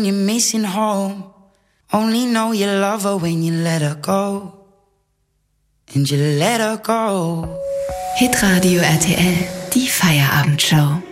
You're missing home. Only know you love her when you let her go. And you let her go. Hitradio RTL, die Feierabendshow.